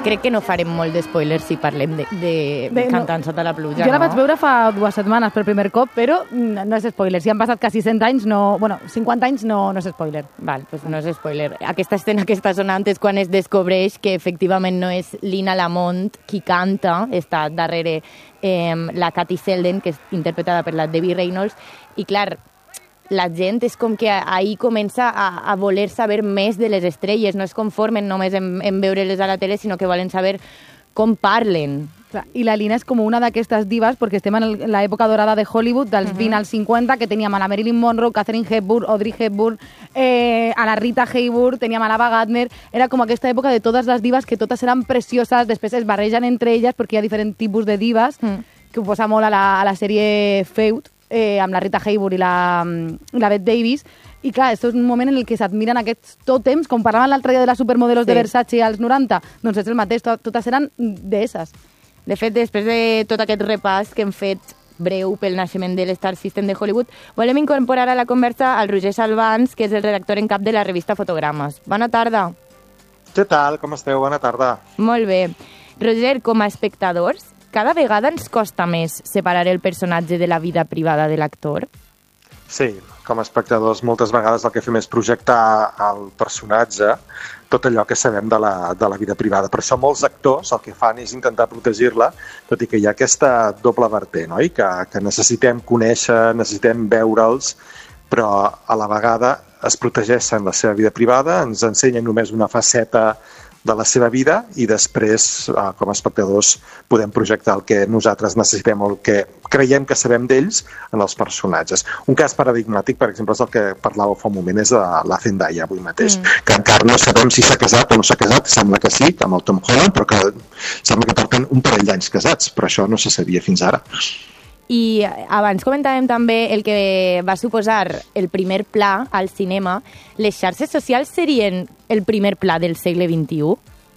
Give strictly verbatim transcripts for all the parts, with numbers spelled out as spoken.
crec que no farem molt d'espoilers si parlem de, de, de Cantant sota la pluja. Jo la no? vaig veure fa dues setmanes per primer cop, però no és spoiler. Si han passat quasi cent anys, no... Bueno, cinquanta anys no, no és spoiler. Val, doncs no és spoiler. Aquesta escena que està sonant és quan es descobreix que efectivament no és Lina Lamont qui canta, està darrere eh, la Katie Selden, que és interpretada per la Debbie Reynolds, i clar, la gent és com que ahir comença a, a voler saber més de les estrelles, no es conformen només en, en veure-les a la tele, sinó que volen saber com parlen. Clar, i la Lina és com una d'aquestes divas, perquè estem en l'època dorada de Hollywood, dels uh-huh. vint als cinquanta, que teníem a la Marilyn Monroe, Katharine Hepburn, Audrey Hepburn, eh, a la Rita Hayworth, teníem a l'Ava Gardner. Era com aquesta època de totes les divas, que totes eren precioses, després es barregen entre elles, perquè hi ha diferents tipus de divas, uh-huh. que ho posa molt a la, a la sèrie Feud, eh, amb la Rita Hayworth i la, la Bette Davis. I clar, això és un moment en el que s'admiren aquests tòtems, com parlàvem l'altre dia de les supermodelos sí. de Versace als noranta, doncs és el mateix, totes eren deesses. De fet, després de tot aquest repàs que hem fet breu pel naixement de l'Star System de Hollywood, volem incorporar a la conversa al Roger Salvans, que és el redactor en cap de la revista Fotogrames. Bona tarda. Què tal? Com esteu? Bona tarda. Molt bé. Roger, com a espectadors, cada vegada ens costa més separar el personatge de la vida privada de l'actor? Sí, com a espectadors moltes vegades el que fem és projectar el personatge tot allò que sabem de la, de la vida privada. Per això molts actors el que fan és intentar protegir-la, tot i que hi ha aquesta doble vertent, oi? Que, que necessitem conèixer, necessitem veure'ls, però a la vegada es protegeixen la seva vida privada, ens ensenyen només una faceta de la seva vida i després, com a espectadors, podem projectar el que nosaltres necessitem o el que creiem que sabem d'ells en els personatges. Un cas paradigmàtic, per exemple, és el que parlàveu fa un moment, és de la Zendaya avui mateix, mm. que encara no sabem si s'ha casat o no s'ha casat, sembla que sí, amb el Tom Holland, però que sembla que porten un parell d'anys casats, però això no se sabia fins ara. I abans comentàvem també el que va suposar el primer pla al cinema. Les xarxes socials serien el primer pla del segle vint-i-u?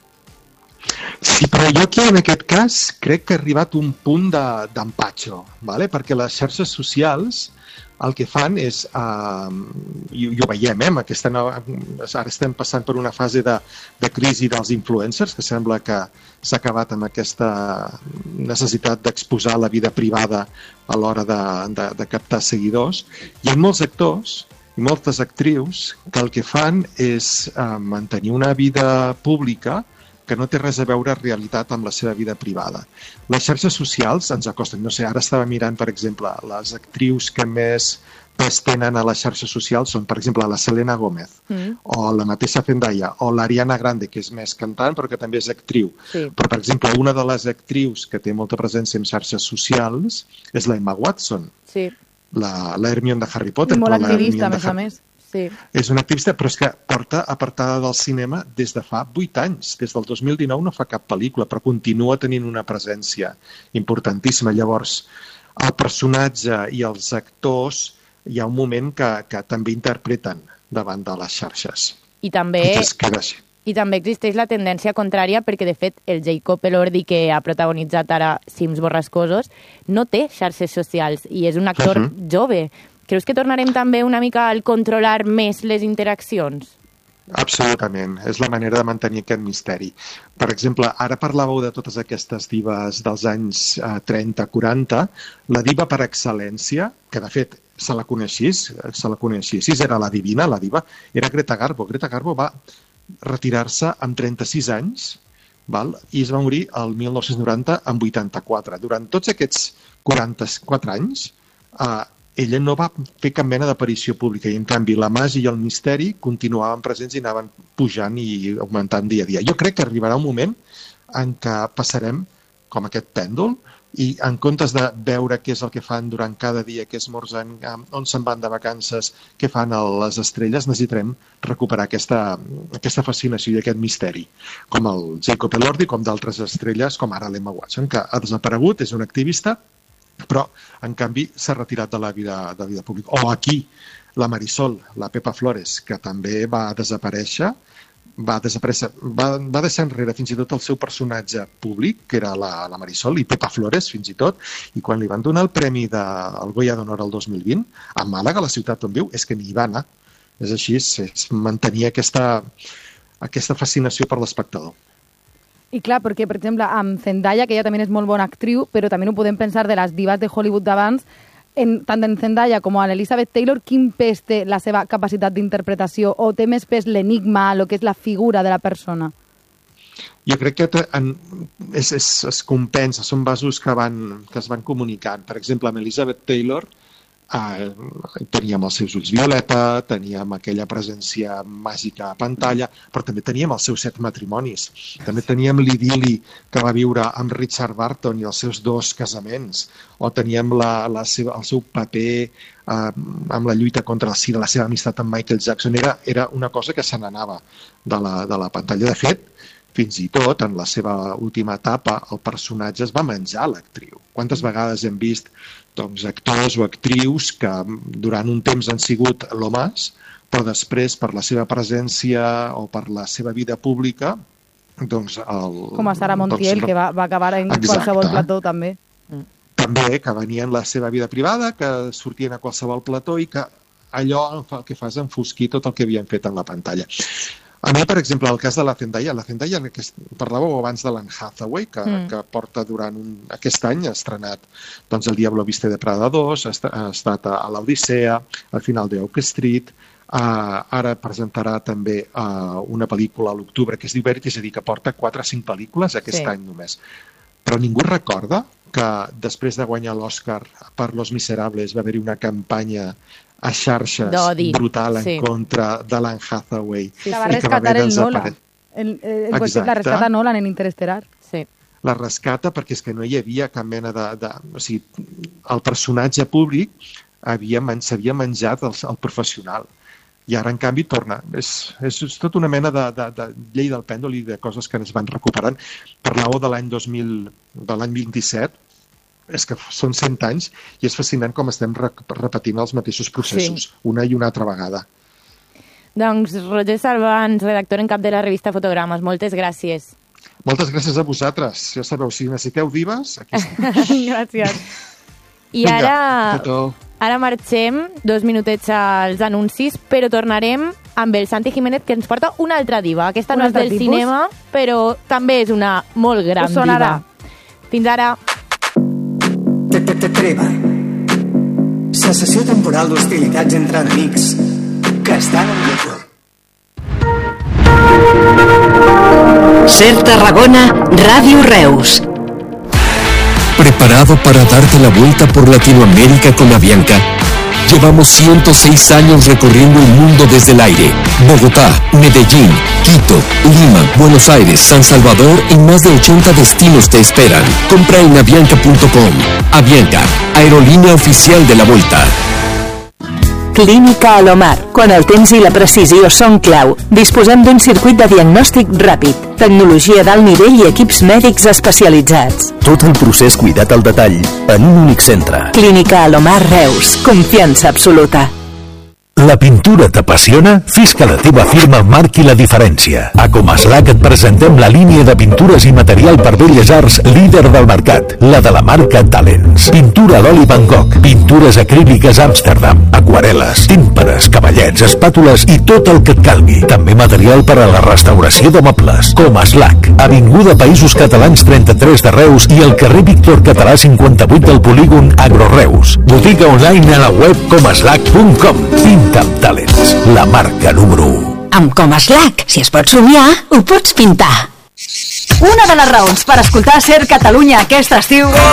Sí, però jo aquí en aquest cas crec que ha arribat un punt d'empatxo, ¿vale? Perquè les xarxes socials el que fan és, uh, i, i ho veiem, eh, aquesta nova, ara estem passant per una fase de, de crisi dels influencers, que sembla que s'ha acabat amb aquesta necessitat d'exposar la vida privada a l'hora de, de, de captar seguidors. Hi ha molts actors i moltes actrius que el que fan és uh, mantenir una vida pública que no té res a veure en realitat amb la seva vida privada. Les xarxes socials ens acosten. No sé, ara estava mirant, per exemple, les actrius que més pes tenen a les xarxes socials són, per exemple, la Selena Gomez, mm. o la mateixa Zendaya, o l'Ariana Grande, que és més cantant, però que també és actriu. Sí. Però, per exemple, una de les actrius que té molta presència en xarxes socials és la Emma Watson, sí. la, la Hermione de Harry Potter. I molt activista, a més a més. Sí. És una activista, però és que porta apartada del cinema des de fa vuit anys. Des del dos mil dinou no fa cap pel·lícula, però continua tenint una presència importantíssima. Llavors, el personatge i els actors hi ha un moment que, que també interpreten davant de les xarxes. I també, I també existeix la tendència contrària, perquè de fet el Jacob Elordi, que ha protagonitzat ara Cims borrascosos, no té xarxes socials i és un actor uh-huh. jove. Creus que tornarem també una mica al controlar més les interaccions? Absolutament. És la manera de mantenir aquest misteri. Per exemple, ara parlàveu de totes aquestes divas dels anys eh, trenta quaranta. La diva per excel·lència, que de fet se la coneixís, se la coneixís, era la divina, la diva, era Greta Garbo. Greta Garbo va retirar-se amb trenta-sis anys, val? I es va morir el mil nou-cents noranta amb vuitanta-quatre. Durant tots aquests quaranta-quatre anys, eh, ella no va fer cap mena d'aparició pública i, en canvi, la màgia i el misteri continuaven presents i anaven pujant i augmentant dia a dia. Jo crec que arribarà un moment en què passarem com aquest pèndol i en comptes de veure què és el que fan durant cada dia, què esmorzen, on se'n van de vacances, què fan a les estrelles, necessitarem recuperar aquesta, aquesta fascinació i aquest misteri, com el Jacob Elordi, com d'altres estrelles, com ara l'Emma Watson, que ha desaparegut, és una activista, però, en canvi, s'ha retirat de la vida, de la vida pública. O aquí, la Marisol, la Pepa Flores, que també va desaparèixer, va desaparèixer, va, va deixar enrere fins i tot el seu personatge públic, que era la, la Marisol, i Pepa Flores, fins i tot, i quan li van donar el premi del Goya d'Honor el dos mil vint, a Màlaga, la ciutat on viu, és que ni hi va anar. És així, és mantenir aquesta, aquesta fascinació per l'espectador. I clar, perquè, per exemple, amb Zendaya, que ella també és molt bona actriu, però també ho podem pensar de les divas de Hollywood d'abans, en, tant en Zendaya com a l'Elizabeth Taylor, quin pes té la seva capacitat d'interpretació o té més pes l'enigma, el que és la figura de la persona? Jo crec que en, es, es, es compensa, són vasos que, van, que es van comunicant. Per exemple, amb Elizabeth Taylor eh, teníem els seus ulls violeta, teníem aquella presència màgica a pantalla, però també teníem els seus set matrimonis. També teníem l'idili que va viure amb Richard Burton i els seus dos casaments, o teníem la, la seva, el seu paper eh, amb la lluita contra el SIDA, la seva amistat amb Michael Jackson. Era, era una cosa que se n'anava de la, de la pantalla. De fet, fins i tot, en la seva última etapa, el personatge es va menjar l'actriu. Quantes vegades hem vist doncs, actors o actrius que durant un temps han sigut lo más, però després, per la seva presència o per la seva vida pública, doncs... El, Com a Sara Montiel, doncs, que va, va acabar en exacte. Qualsevol plató, també. També, que venien la seva vida privada, que sortien a qualsevol plató i que allò el que fa és enfosquir tot el que havien fet en la pantalla. A mi, per exemple, el cas de la Zendaya, la Zendaya, que parlàveu abans de l'Anne Hathaway, que, mm. que porta durant un, aquest any, ha estrenat doncs, El Diablo Viste de Prada dos, ha, ha estat a, a l'Odissea, al final de Oak Street, uh, ara presentarà també uh, una pel·lícula a l'octubre que es diu Verity, és a dir, que porta quatre o cinc pel·lícules aquest sí. any només. Però ningú recorda que després de guanyar l'Oscar per Los Miserables va haver-hi una campanya a xarxes brutal en sí. contra de l'Anne Hathaway. Sí, la va rescatar el Nolan. El, el, el la rescata Nolan en Interestelar. Sí. La rescata perquè és que no hi havia cap mena de... de o sigui, el personatge públic havia, s'havia menjat el, el professional. I ara, en canvi, torna. És, és, és tota una mena de, de, de llei del pèndol i de coses que es van recuperant. Parlàveu de l'any dos mil, de l'any vint-i-set, és que són cent anys i és fascinant com estem repetint els mateixos processos, sí. una i una altra vegada. Doncs Roger Salvans, redactor en cap de la revista Fotogrames, moltes gràcies. Moltes gràcies a vosaltres. Ja sabeu, si necessiteu divas, aquí estem. Gràcies. I Vinga, ara, ara marxem dos minutets als anuncis, però tornarem amb el Santi Jiménez, que ens porta una altra diva. Aquesta no és del tipus? cinema, però també és una molt gran diva. Fins ara. Treva. Cessació temporal d'hostilitats entre enemics que estan en vigor. Ser Tarragona, Radio Reus. ¿Preparado para darte la vuelta por Latinoamérica con Avianca? Llevamos ciento seis años recorriendo el mundo desde el aire. Bogotá, Medellín, Quito, Lima, Buenos Aires, San Salvador y más de ochenta destinos te esperan. Compra en avianca punto com. Avianca, aerolínea oficial de la Volta. Clínica Alomar. Quan el temps i la precisió són clau, disposem d'un circuit de diagnòstic ràpid, tecnologia d'alt nivell i equips mèdics especialitzats. Tot el procés cuidat al detall en un únic centre. Clínica Alomar Reus. Confiança absoluta. La pintura t'apassiona? Fes que la teva firma marqui la diferència. A Comaslac et presentem la línia de pintures i material per belles arts líder del mercat, la de la marca Talents. Pintura a l'oli Van Gogh, pintures acríliques Amsterdam, aquarel·les, tímpares, cavallets, espàtules i tot el que et calgui. També material per a la restauració de mobles. Comaslac, Avinguda Països Catalans trenta-tres de Reus i al carrer Víctor Català cinquanta-vuit del polígon Agroreus. Botiga online a la web comaslac punt com. Pinta amb Talents, la marca número u. Amb Comaslac, si es pot somiar, ho pots pintar. Una de les raons per escoltar Ser Catalunya aquest estiu